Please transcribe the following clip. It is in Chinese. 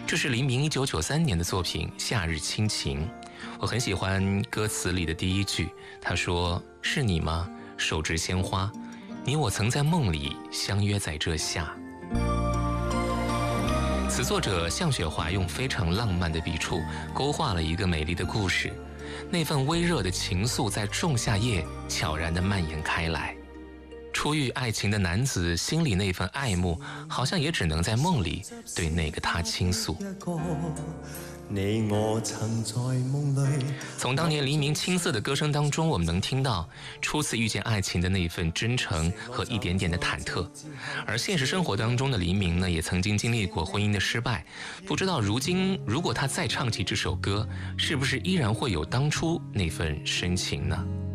这是黎明1993年的作品《夏日亲情》。我很喜欢歌词里的第一句，他说：“是你吗？手执鲜花，你我曾在梦里相约在这夏。”词作者向雪华用非常浪漫的笔触勾画了一个美丽的故事，那份微热的情愫在仲夏夜悄然地蔓延开来。初遇爱情的男子心里那份爱慕，好像也只能在梦里对那个他倾诉。 你我曾在梦里。 从当年黎明青涩的歌声当中，我们能听到初次遇见爱情的那份真诚和一点点的忐忑。而现实生活当中的黎明呢，也曾经经历过婚姻的失败，不知道如今如果他再唱起这首歌，是不是依然会有当初那份深情呢？